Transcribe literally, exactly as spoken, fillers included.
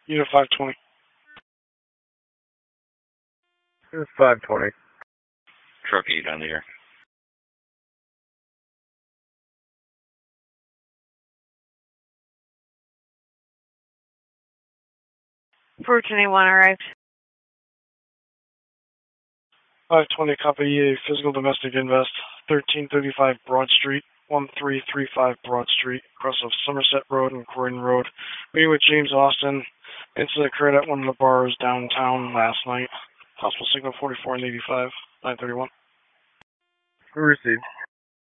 Unit five twenty. Unit five twenty. Truck eight on the air. four twenty-one arrived. five twenty, copy a physical domestic invest, thirteen thirty-five Broad Street, one three three five Broad Street, across of Somerset Road and Croydon Road. Meeting with James Austin. Incident occurred at one of the bars downtown last night. Possible signal forty-four and eighty-five, nine thirty-one. Received.